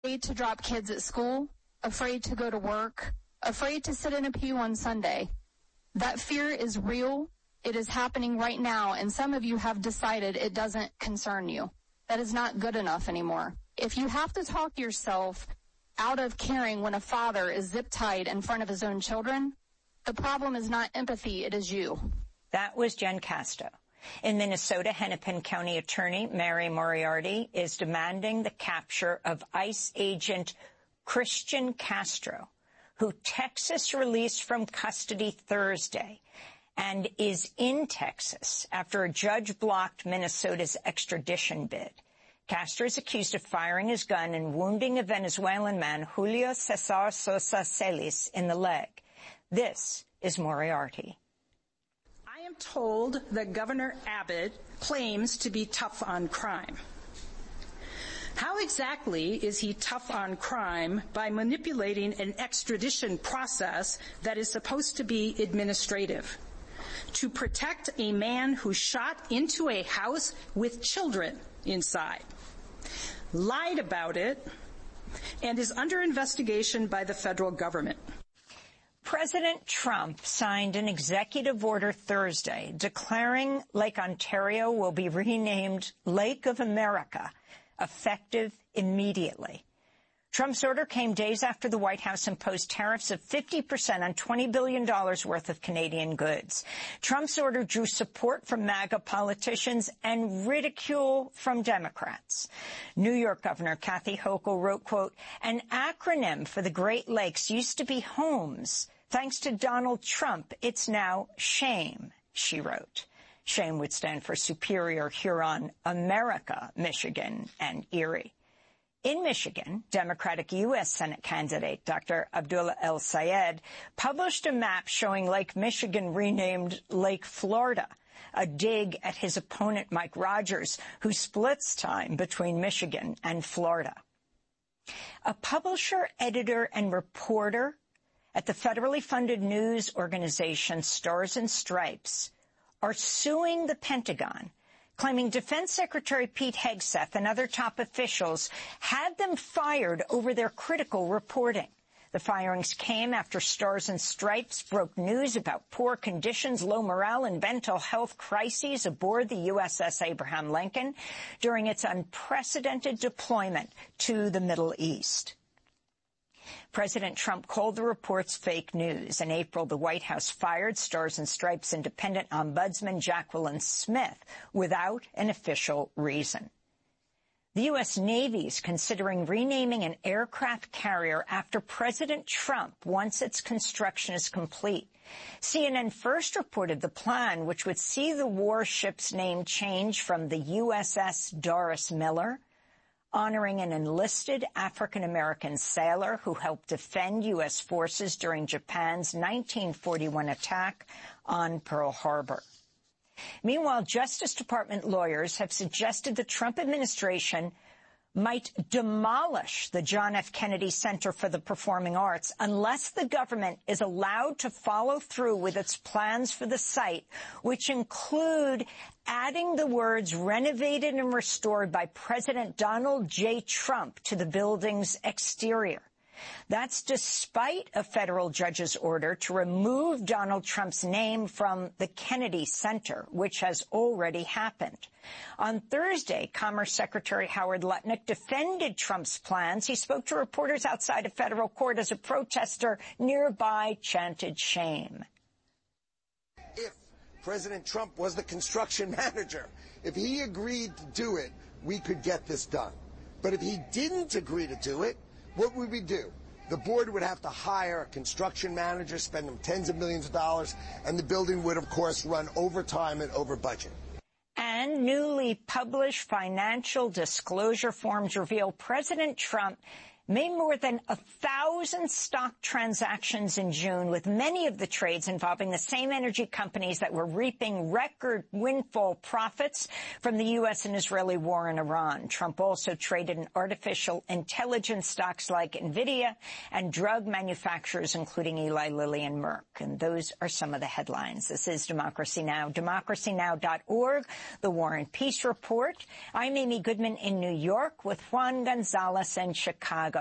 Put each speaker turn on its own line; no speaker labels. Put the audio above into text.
Afraid to drop kids at school, afraid to go to work, afraid to sit in a pew on Sunday. That fear is real. It is happening right now, and some of you have decided it doesn't concern you. That is not good enough anymore. If you have to talk yourself out of caring when a father is zip-tied in front of his own children, the problem is not empathy, it is you.
That was Jen Casto. In Minnesota, Hennepin County Attorney Mary Moriarty is demanding the capture of ICE agent Christian Castro, who Texas released from custody Thursday and is in Texas after a judge blocked Minnesota's extradition bid. Castro is accused of firing his gun and wounding a Venezuelan man, Julio Cesar Sosa Celis, in the leg. This is Moriarty.
I am told that Governor Abbott claims to be tough on crime. How exactly is he tough on crime by manipulating an extradition process that is supposed to be administrative? To protect a man who shot into a house with children inside, lied about it, and is under investigation by the federal government.
President Trump signed an executive order Thursday declaring Lake Ontario will be renamed Lake of America, effective immediately. Trump's order came days after the White House imposed tariffs of 50% on $20 billion worth of Canadian goods. Trump's order drew support from MAGA politicians and ridicule from Democrats. New York Governor Kathy Hochul wrote, quote, "An acronym for the Great Lakes used to be HOMES. Thanks to Donald Trump, it's now SHAME," she wrote. SHAME would stand for Superior, Huron, America, Michigan, and Erie. In Michigan, Democratic U.S. Senate candidate Dr. Abdullah El Sayed published a map showing Lake Michigan renamed Lake Florida, a dig at his opponent Mike Rogers, who splits time between Michigan and Florida. A publisher, editor, and reporter at the federally funded news organization Stars and Stripes are suing the Pentagon, claiming Defense Secretary Pete Hegseth and other top officials had them fired over their critical reporting. The firings came after Stars and Stripes broke news about poor conditions, low morale, and mental health crises aboard the USS Abraham Lincoln during its unprecedented deployment to the Middle East. President Trump called the reports fake news. In April, the White House fired Stars and Stripes independent ombudsman Jacqueline Smith without an official reason. The U.S. Navy is considering renaming an aircraft carrier after President Trump once its construction is complete. CNN first reported the plan, which would see the warship's name change from the USS Doris Miller, honoring an enlisted African-American sailor who helped defend U.S. forces during Japan's 1941 attack on Pearl Harbor. Meanwhile, Justice Department lawyers have suggested the Trump administration might demolish the John F. Kennedy Center for the Performing Arts unless the government is allowed to follow through with its plans for the site, which include adding the words renovated and restored by President Donald J. Trump to the building's exterior. That's despite a federal judge's order to remove Donald Trump's name from the Kennedy Center, which has already happened. On Thursday, Commerce Secretary Howard Lutnick defended Trump's plans. He spoke to reporters outside a federal court as a protester nearby chanted shame.
If President Trump was the construction manager, if he agreed to do it, we could get this done. But if he didn't agree to do it, what would we do? The board would have to hire a construction manager, spend them tens of millions of dollars, and the building would, of course, run over time and over budget.
And newly published financial disclosure forms reveal President Trump made more than 1,000 stock transactions in June, with many of the trades involving the same energy companies that were reaping record windfall profits from the U.S. and Israeli war in Iran. Trump also traded in artificial intelligence stocks like NVIDIA and drug manufacturers, including Eli Lilly and Merck. And those are some of the headlines. This is Democracy Now!, democracynow.org, the War and Peace Report. I'm Amy Goodman in New York with Juan Gonzalez in Chicago.